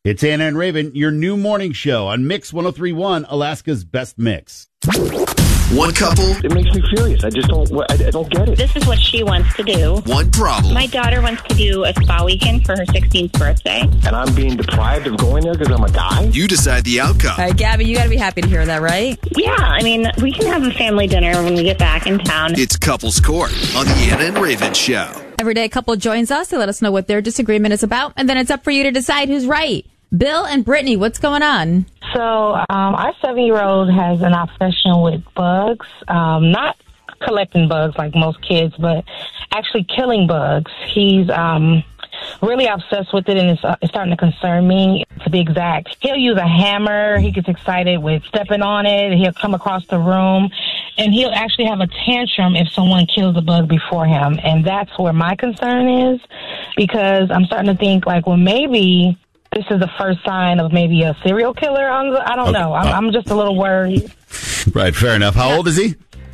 It's Anna and Raven, your new morning show on Mix 103.1, Alaska's best mix. One couple. It makes me furious. I don't get it. This is what she wants to do. One problem. My daughter wants to do a spa weekend for her 16th birthday. And I'm being deprived of going there because I'm a guy? You decide the outcome. All right, Gabby, you got to be happy to hear that, right? Yeah, I mean, we can have a family dinner when we get back in town. It's Couples Court on the Anna and Raven Show. Every day a couple joins us. They let us know what their disagreement is about, and then it's up for you to decide who's right. Bill and Brittany, what's going on? So our 7-year-old has an obsession with bugs, not collecting bugs like most kids, but actually killing bugs. He's really obsessed with it, and it's starting to concern me, to be exact. He'll use a hammer. He gets excited with stepping on it. He'll come across the room, and he'll actually have a tantrum if someone kills a bug before him. And that's where my concern is, because I'm starting to think, like, well, maybe this is the first sign of maybe a serial killer. I don't know. I'm just a little worried. Right, fair enough. How old is he?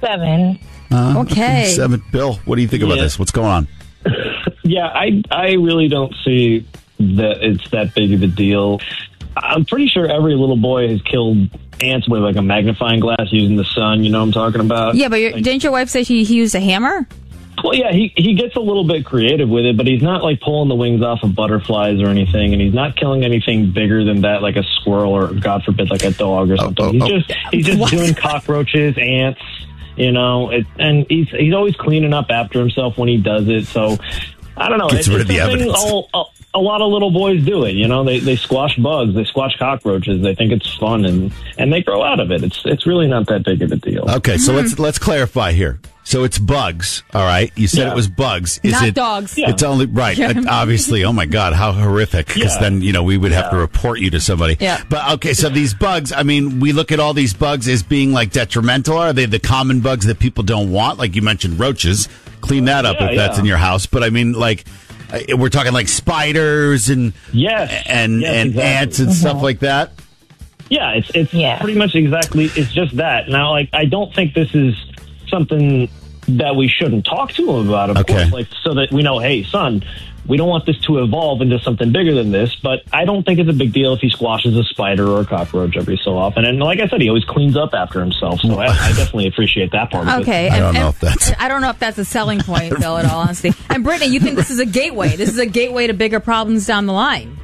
7. Okay. 7. Bill, what do you think about this? What's going on? Yeah, I really don't see that it's that big of a deal. I'm pretty sure every little boy has killed ants with like a magnifying glass using the sun. You know what I'm talking about? Yeah, but didn't your wife say he used a hammer? Well, yeah, he gets a little bit creative with it, but he's not like pulling the wings off of butterflies or anything, and he's not killing anything bigger than that, like a squirrel or, God forbid, like a dog or something. He's just doing cockroaches, ants, you know, and he's always cleaning up after himself when he does it. So I don't know. Gets rid of the evidence. A lot of little boys do it. You know, they squash bugs, they squash cockroaches. They think it's fun, and they grow out of it. It's really not that big of a deal. Okay, so let's clarify here. So it's bugs, all right? You said it was bugs. Is Not it dogs. It's only right. Obviously, oh my God, how horrific! Because then we would have to report you to somebody. Yeah. But okay, so these bugs. I mean, we look at all these bugs as being like detrimental. Are they the common bugs that people don't want? Like you mentioned, roaches. Clean that up if that's in your house. But I mean, like we're talking like spiders and exactly. ants and stuff like that. Yeah, it's pretty much exactly. It's just that. Now, like, I don't think this is something that we shouldn't talk to him about, of course, like, so that we know, hey, son, we don't want this to evolve into something bigger than this, but I don't think it's a big deal if he squashes a spider or a cockroach every so often. And like I said, he always cleans up after himself, so I definitely appreciate that part of it. Okay. I don't know if that's a selling point, Bill, in all honesty. And Brittany, you think this is a gateway? This is a gateway to bigger problems down the line?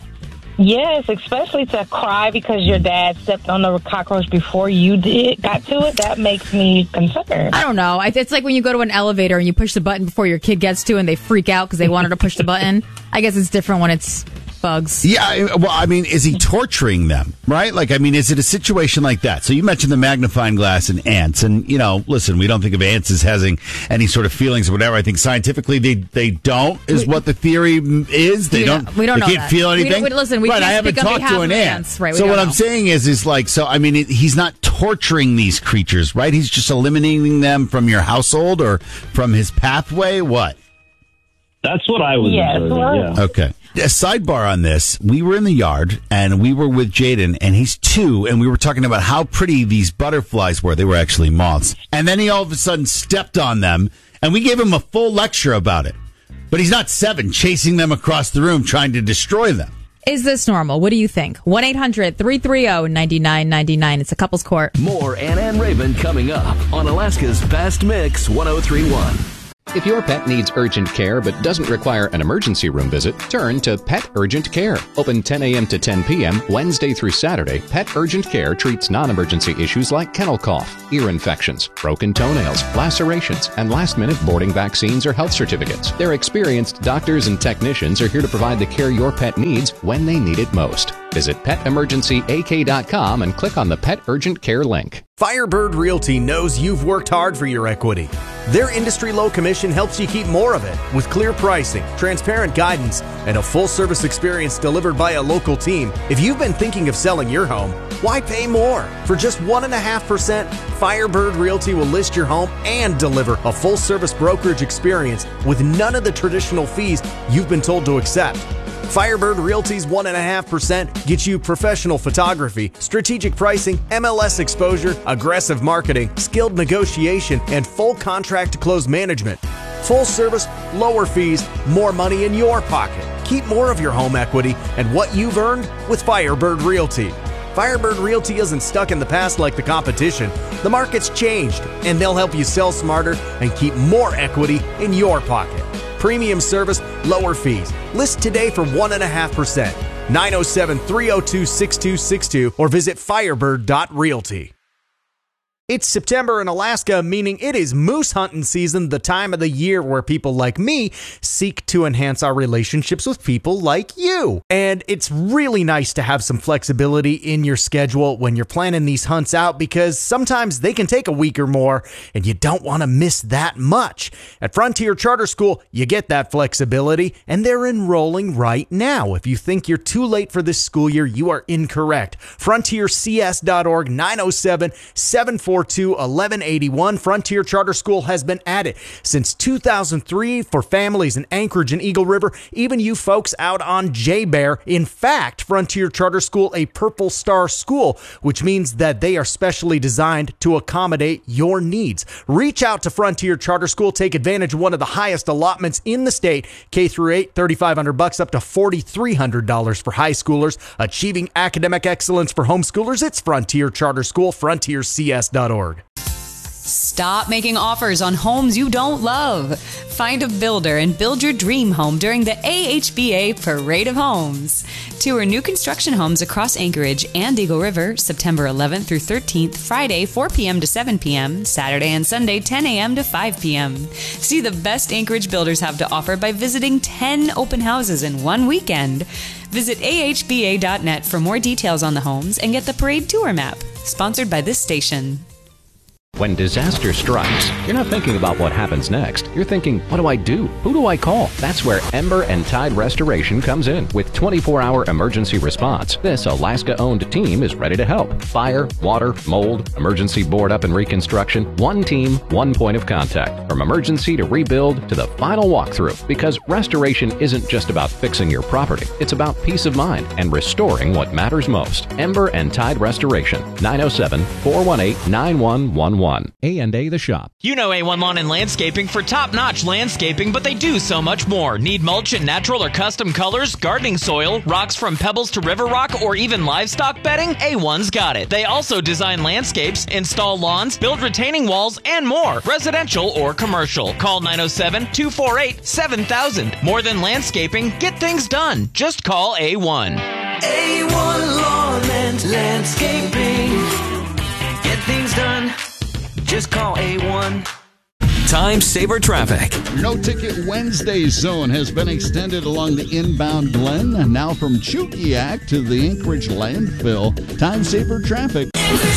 Yes, especially to cry because your dad stepped on the cockroach before you got to it. That makes me concerned. I don't know. It's like when you go to an elevator and you push the button before your kid gets to and they freak out because they wanted to push the button. I guess it's different when it's bugs. Yeah, well, I mean, is he torturing them, right? Like, I mean, is it a situation like that? So you mentioned the magnifying glass and ants, and, listen, we don't think of ants as having any sort of feelings or whatever. I think scientifically they don't, is what the theory is. They don't can't feel anything. We I haven't talked to an ant. Right, so what I'm saying is like, so, I mean, he's not torturing these creatures, right? He's just eliminating them from your household or from his pathway. What? That's what I was observing, yeah. Okay. A sidebar on this. We were in the yard, and we were with Jaden, and he's 2, and we were talking about how pretty these butterflies were. They were actually moths. And then he all of a sudden stepped on them, and we gave him a full lecture about it. But he's not 7, chasing them across the room, trying to destroy them. Is this normal? What do you think? 1-800-330-9999. It's a couples court. More Anna and Raven coming up on Alaska's Best Mix 103.1. If your pet needs urgent care but doesn't require an emergency room visit, turn to Pet Urgent Care. Open 10 a.m. to 10 p.m. Wednesday through Saturday, Pet Urgent Care treats non-emergency issues like kennel cough, ear infections, broken toenails, lacerations, and last-minute boarding vaccines or health certificates. Their experienced doctors and technicians are here to provide the care your pet needs when they need it most. Visit PetEmergencyAK.com and click on the Pet Urgent Care link. Firebird Realty knows you've worked hard for your equity. Their industry low commission helps you keep more of it with clear pricing, transparent guidance, and a full-service experience delivered by a local team. If you've been thinking of selling your home, why pay more? For just 1.5%, Firebird Realty will list your home and deliver a full-service brokerage experience with none of the traditional fees you've been told to accept. Firebird Realty's 1.5% gets you professional photography, strategic pricing, MLS exposure, aggressive marketing, skilled negotiation, and full contract to close management. Full service, lower fees, more money in your pocket. Keep more of your home equity and what you've earned with Firebird Realty. Firebird Realty isn't stuck in the past like the competition. The market's changed, and they'll help you sell smarter and keep more equity in your pocket. Premium service, lower fees. List today for 1.5%. 907-302-6262 or visit firebird.realty. It's September in Alaska, meaning it is moose hunting season, the time of the year where people like me seek to enhance our relationships with people like you. And it's really nice to have some flexibility in your schedule when you're planning these hunts out, because sometimes they can take a week or more and you don't want to miss that much. At Frontier Charter School, you get that flexibility, and they're enrolling right now. If you think you're too late for this school year, you are incorrect. FrontierCS.org, 907-742-1181. Frontier Charter School has been at it since 2003 for families in Anchorage and Eagle River, even you folks out on J-Bear. In fact, Frontier Charter School, a Purple Star school, which means that they are specially designed to accommodate your needs. Reach out to Frontier Charter School. Take advantage of one of the highest allotments in the state, K through 8, $3,500 up to $4,300 for high schoolers. Achieving academic excellence for homeschoolers. It's Frontier Charter School, frontiercs.org. Stop making offers on homes you don't love. Find a builder and build your dream home during the AHBA Parade of Homes. Tour new construction homes across Anchorage and Eagle River, September 11th through 13th, Friday 4 p.m. to 7 p.m., Saturday and Sunday 10 a.m. to 5 p.m. See the best Anchorage builders have to offer by visiting 10 open houses in one weekend. Visit ahba.net for more details on the homes and get the parade tour map. Sponsored by this station. When disaster strikes, you're not thinking about what happens next. You're thinking, what do I do? Who do I call? That's where Ember and Tide Restoration comes in with 24-hour emergency response. This Alaska-owned team is ready to help. Fire, water, mold, emergency board up and reconstruction. One team, one point of contact. From emergency to rebuild to the final walkthrough. Because restoration isn't just about fixing your property. It's about peace of mind and restoring what matters most. Ember and Tide Restoration. 907-418-9111. A&A The Shop. You know A1 Lawn and Landscaping for top-notch landscaping, but they do so much more. Need mulch in natural or custom colors, gardening soil, rocks from pebbles to river rock, or even livestock bedding? A1's got it. They also design landscapes, install lawns, build retaining walls, and more, residential or commercial. Call 907-248-7000. More than landscaping, get things done. Just call A1. A1 Lawn and Landscaping. Get things done. Just call A1. Time Saver Traffic. No Ticket Wednesday zone has been extended along the inbound Glen, now from Chukiak to the Anchorage landfill. Time Saver Traffic.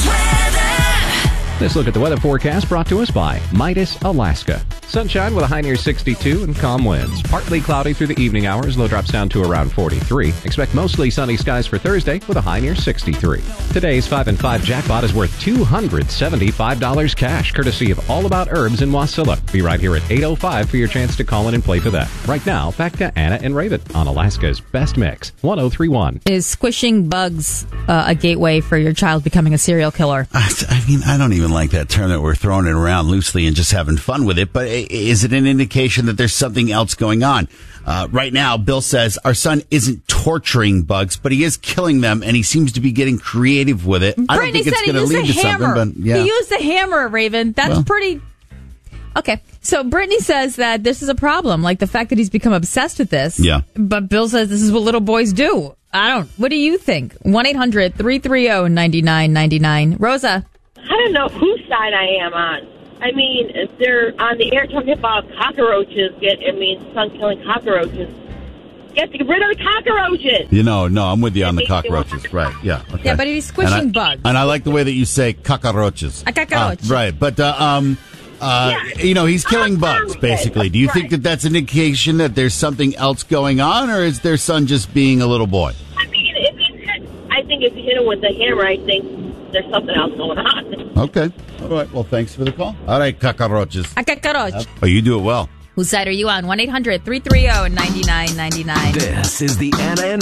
This look at the weather forecast brought to us by Midas, Alaska. Sunshine with a high near 62 and calm winds. Partly cloudy through the evening hours. Low drops down to around 43. Expect mostly sunny skies for Thursday with a high near 63. Today's 5 and 5 jackpot is worth $275 cash, courtesy of All About Herbs in Wasilla. Be right here at 8:05 for your chance to call in and play for that. Right now, back to Anna and Raven on Alaska's Best Mix, 1031. Is squishing bugs a gateway for your child becoming a serial killer? I mean, I don't even like that term that we're throwing it around loosely and just having fun with it, but is it an indication that there's something else going on? Right now, Bill says our son isn't torturing bugs, but he is killing them, and he seems to be getting creative with it. I don't think it's going to lead to something, but yeah. He used the hammer, Raven. That's pretty... Okay, so Brittany says that this is a problem, like the fact that he's become obsessed with this. Yeah. But Bill says this is what little boys do. What do you think? 1-800-330-9999. Rosa. I don't know whose side I am on. I mean, they're on the air talking about cockroaches. Son killing cockroaches. Get rid of the cockroaches. No, I'm with you on the cockroaches. Right, yeah. Okay. Yeah, but he's squishing bugs. And I like the way that you say cockroaches. A cockroach. Right, but, he's killing bugs, basically. Do you think that that's an indication that there's something else going on, or is their son just being a little boy? I mean, I think if you hit him with the hammer, I think there's something else going on. Okay. All right. Well, thanks for the call. All right, cockroaches. A cockroach. Oh, you do it well. Whose side are you on? 1-800-330-9999. This is the Anna and